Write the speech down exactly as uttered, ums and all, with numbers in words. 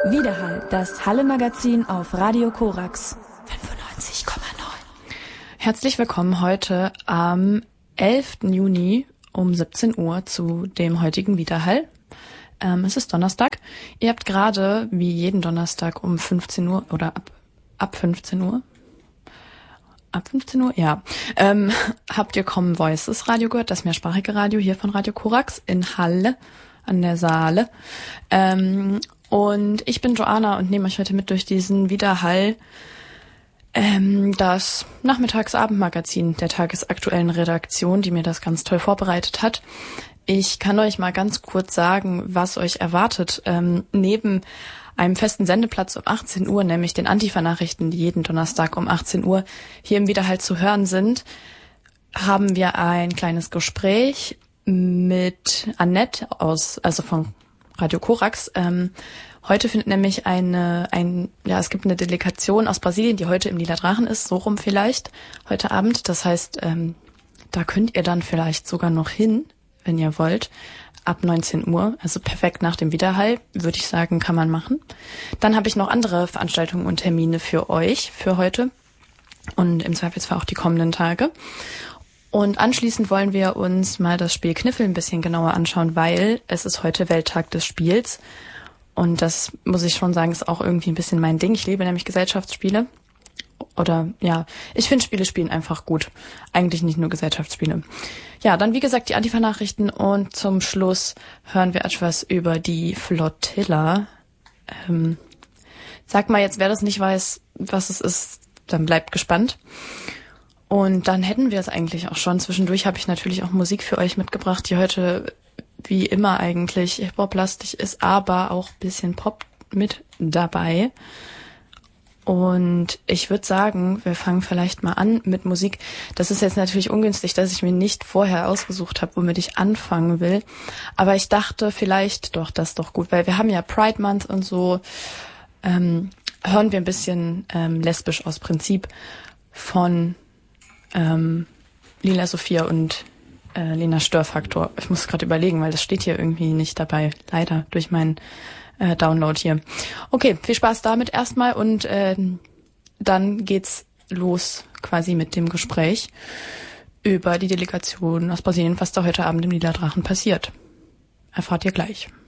Widerhall, das Halle-Magazin auf Radio Korax fünfundneunzig Komma neun. Herzlich willkommen heute am elften Juni um siebzehn Uhr zu dem heutigen Widerhall. Ähm, es ist Donnerstag. Ihr habt gerade, wie jeden Donnerstag um fünfzehn Uhr oder ab, ab fünfzehn Uhr, ab fünfzehn Uhr, ja, ähm, habt ihr Common Voices Radio gehört, das mehrsprachige Radio hier von Radio Korax in Halle an der Saale. Ähm, und ich bin Joanna und nehme euch heute mit durch diesen Widerhall, ähm, das Nachmittags-Abendmagazin der tagesaktuellen Redaktion, die mir das ganz toll vorbereitet hat. Ich kann euch mal ganz kurz sagen, was euch erwartet. Ähm, neben einem festen Sendeplatz um achtzehn Uhr, nämlich den Antifa-Nachrichten, die jeden Donnerstag um achtzehn Uhr hier im Widerhall zu hören sind, haben wir ein kleines Gespräch mit Annette aus, also von Radio Korax. Ähm, heute findet nämlich eine, ein, ja, es gibt eine Delegation aus Brasilien, die heute im Lila Drachen ist, so rum vielleicht, heute Abend. Das heißt, ähm, da könnt ihr dann vielleicht sogar noch hin, wenn ihr wollt, ab neunzehn Uhr, also perfekt nach dem Widerhall, würde ich sagen, kann man machen. Dann habe ich noch andere Veranstaltungen und Termine für euch, für heute und im Zweifelsfall auch die kommenden Tage. Und anschließend wollen wir uns mal das Spiel Kniffel ein bisschen genauer anschauen, weil es ist heute Welttag des Spiels. Und das, muss ich schon sagen, ist auch irgendwie ein bisschen mein Ding. Ich liebe nämlich Gesellschaftsspiele. Oder ja, ich finde Spiele spielen einfach gut. Eigentlich nicht nur Gesellschaftsspiele. Ja, dann wie gesagt die Antifa-Nachrichten und zum Schluss hören wir etwas über die Flotilla. Ähm, sag mal jetzt, wer das nicht weiß, was es ist, dann bleibt gespannt. Und dann hätten wir es eigentlich auch schon. Zwischendurch habe ich natürlich auch Musik für euch mitgebracht, die heute wie immer eigentlich Hip-Hop-lastig ist, aber auch ein bisschen Pop mit dabei. Und ich würde sagen, wir fangen vielleicht mal an mit Musik. Das ist jetzt natürlich ungünstig, dass ich mir nicht vorher ausgesucht habe, womit ich anfangen will. Aber ich dachte vielleicht doch, das ist doch gut, weil wir haben ja Pride Month und so. Ähm, hören wir ein bisschen ähm, lesbisch aus Prinzip von ähm, Lila Sophia und äh, Lena Störfaktor. Ich muss gerade überlegen, weil das steht hier irgendwie nicht dabei. Leider durch meinen Äh, Download hier. Okay, viel Spaß damit erstmal und äh, dann geht's los quasi mit dem Gespräch über die Delegation aus Brasilien, was da heute Abend im Lila Drachen passiert. Erfahrt ihr gleich.